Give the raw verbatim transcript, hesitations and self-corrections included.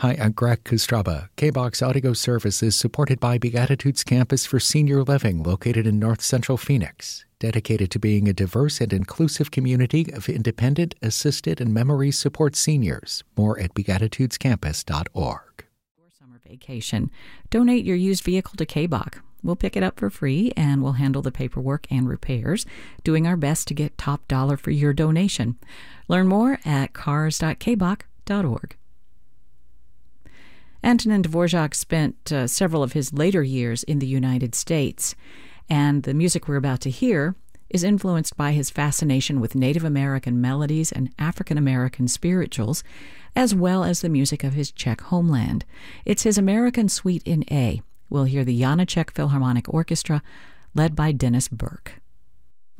Hi, I'm Greg Kostraba. K-BOX Audio Service is supported by Beatitudes Campus for Senior Living located in North Central Phoenix, dedicated to being a diverse and inclusive community of independent, assisted, and memory support seniors. More at beatitudes campus dot org. Your summer vacation. Donate your used vehicle to K-BOX. We'll pick it up for free and we'll handle the paperwork and repairs, doing our best to get top dollar for your donation. Learn more at cars dot k box dot org. Antonin Dvorak spent uh, several of his later years in the United States, and the music we're about to hear is influenced by his fascination with Native American melodies and African American spirituals, as well as the music of his Czech homeland. It's his American Suite in A. We'll hear the Janáček Philharmonic Orchestra, led by Dennis Burke.